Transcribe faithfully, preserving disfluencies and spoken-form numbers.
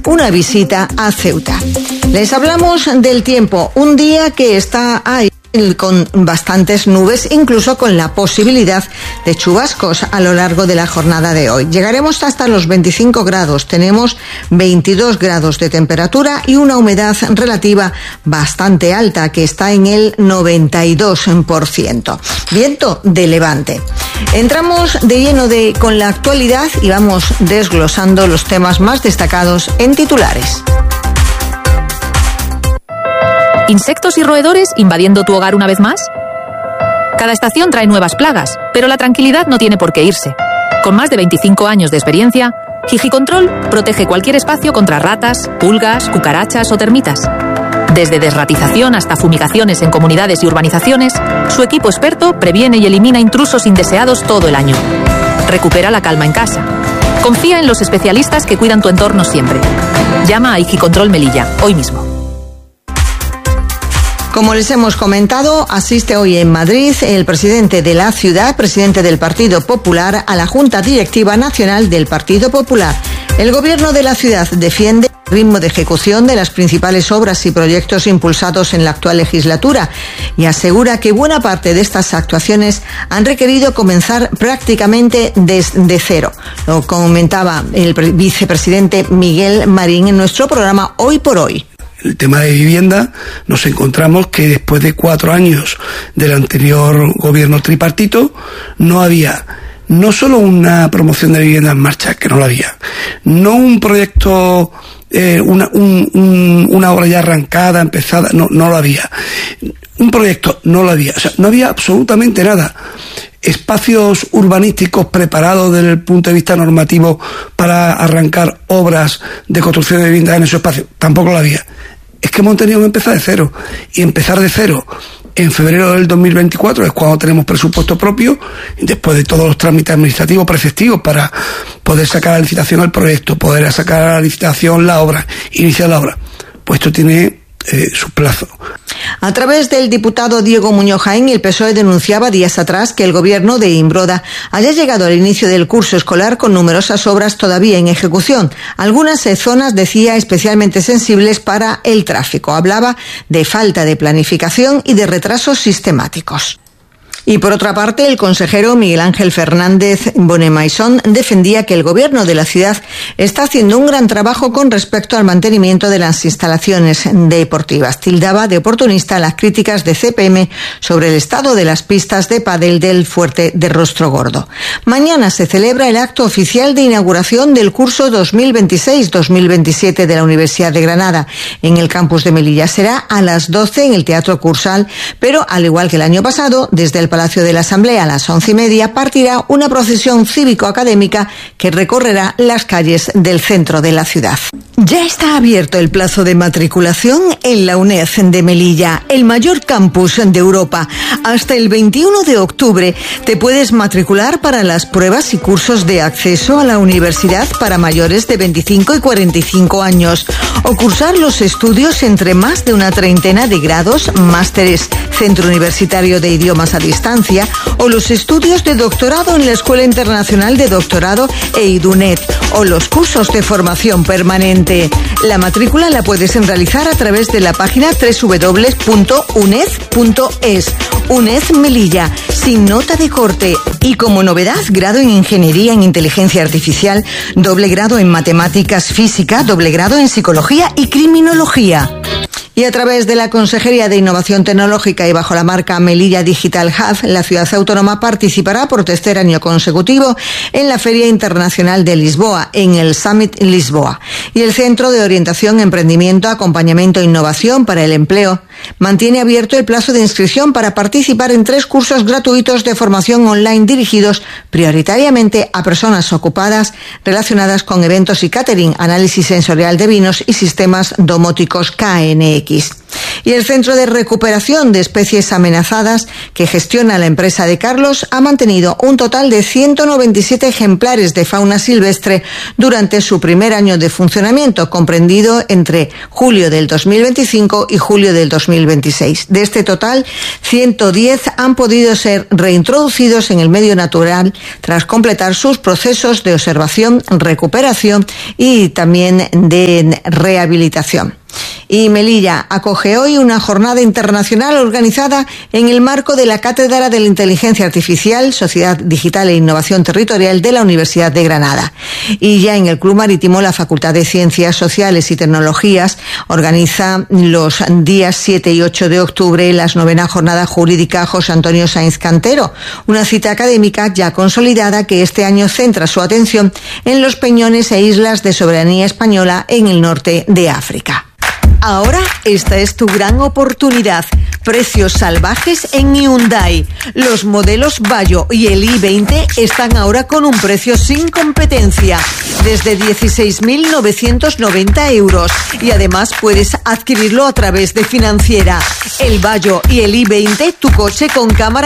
una visita a Ceuta. Les hablamos del tiempo, un día que está ahí con bastantes nubes, incluso con la posibilidad de chubascos a lo largo de la jornada de hoy. Llegaremos hasta los veinticinco grados, tenemos veintidós grados de temperatura y una humedad relativa bastante alta, que está en el noventa y dos por ciento. Viento de levante. Entramos de lleno de, con la actualidad y vamos desglosando los temas más destacados en titulares. ¿Insectos y roedores invadiendo tu hogar una vez más? Cada estación trae nuevas plagas, pero la tranquilidad no tiene por qué irse. Con más de veinticinco años de experiencia, Higicontrol protege cualquier espacio contra ratas, pulgas, cucarachas o termitas. Desde desratización hasta fumigaciones en comunidades y urbanizaciones, su equipo experto previene y elimina intrusos indeseados todo el año. Recupera la calma en casa. Confía en los especialistas que cuidan tu entorno siempre. Llama a Higicontrol Melilla, hoy mismo. Como les hemos comentado, asiste hoy en Madrid el presidente de la ciudad, presidente del Partido Popular, a la Junta Directiva Nacional del Partido Popular. El gobierno de la ciudad defiende el ritmo de ejecución de las principales obras y proyectos impulsados en la actual legislatura y asegura que buena parte de estas actuaciones han requerido comenzar prácticamente desde cero. Lo comentaba el vicepresidente Miguel Marín en nuestro programa Hoy por Hoy. El tema de vivienda, nos encontramos que después de cuatro años del anterior gobierno tripartito, no había no solo una promoción de vivienda en marcha, que no la había, no un proyecto, eh, una, un, un, una obra ya arrancada, empezada, no, no lo había. Un proyecto, no lo había. O sea, no había absolutamente nada. Espacios urbanísticos preparados desde el punto de vista normativo para arrancar obras de construcción de viviendas en esos espacios, tampoco lo había. Es que hemos tenido que empezar de cero, y empezar de cero en febrero del dos mil veinticuatro es cuando tenemos presupuesto propio, después de todos los trámites administrativos preceptivos para poder sacar a licitación el proyecto, poder sacar a la licitación la obra, iniciar la obra. Pues esto tiene eh, su plazo. A través del diputado Diego Muñoz Jaén, el P S O E denunciaba días atrás que el gobierno de Imbroda haya llegado al inicio del curso escolar con numerosas obras todavía en ejecución, algunas zonas, decía, especialmente sensibles para el tráfico. Hablaba de falta de planificación y de retrasos sistemáticos. Y por otra parte, el consejero Miguel Ángel Fernández Bonemaisón defendía que el gobierno de la ciudad está haciendo un gran trabajo con respecto al mantenimiento de las instalaciones deportivas. Tildaba de oportunista las críticas de C P M sobre el estado de las pistas de pádel del Fuerte de Rostro Gordo. Mañana se celebra el acto oficial de inauguración del curso dos mil veintiséis dos mil veintisiete de la Universidad de Granada en el campus de Melilla. Será a las doce en el Teatro Cursal, pero al igual que el año pasado, desde el Palacio de la Asamblea a las once y media partirá una procesión cívico-académica que recorrerá las calles del centro de la ciudad. Ya está abierto el plazo de matriculación en la UNED de Melilla, el mayor campus de Europa. Hasta el veintiuno de octubre te puedes matricular para las pruebas y cursos de acceso a la universidad para mayores de veinticinco y cuarenta y cinco años o cursar los estudios entre más de una treintena de grados, másteres, Centro Universitario de Idiomas a Distancia o los estudios de doctorado en la Escuela Internacional de Doctorado e IDUNET o los cursos de formación permanente. La matrícula la puedes realizar a través de la página doble u doble u doble u punto uned punto es. UNED Melilla, sin nota de corte. Y como novedad, grado en Ingeniería en Inteligencia Artificial, doble grado en Matemáticas Física, doble grado en Psicología y Criminología. Y a través de la Consejería de Innovación Tecnológica y bajo la marca Melilla Digital Hub, la ciudad autónoma participará por tercer año consecutivo en la Feria Internacional de Lisboa, en el Summit Lisboa. Y el Centro de Orientación, Emprendimiento, Acompañamiento e Innovación para el Empleo mantiene abierto el plazo de inscripción para participar en tres cursos gratuitos de formación online dirigidos prioritariamente a personas ocupadas relacionadas con eventos y catering, análisis sensorial de vinos y sistemas domóticos K N X. Y el Centro de Recuperación de Especies Amenazadas que gestiona la empresa de Carlos ha mantenido un total de ciento noventa y siete ejemplares de fauna silvestre durante su primer año de funcionamiento, comprendido entre julio del dos mil veinticinco y julio del dos mil veintiséis. De este total, ciento diez han podido ser reintroducidos en el medio natural tras completar sus procesos de observación, recuperación y también de rehabilitación. Y Melilla acoge hoy una jornada internacional organizada en el marco de la Cátedra de la Inteligencia Artificial, Sociedad Digital e Innovación Territorial de la Universidad de Granada. Y ya en el Club Marítimo, la Facultad de Ciencias Sociales y Tecnologías organiza los días siete y ocho de octubre las novena jornada jurídica José Antonio Sáenz Cantero, una cita académica ya consolidada que este año centra su atención en los peñones e islas de soberanía española en el norte de África. Ahora esta es tu gran oportunidad. Precios salvajes en Hyundai. Los modelos Bayo y el i veinte están ahora con un precio sin competencia, desde dieciséis mil novecientos noventa euros. Y además puedes adquirirlo a través de Financiera. El Bayo y el i veinte, tu coche con cámara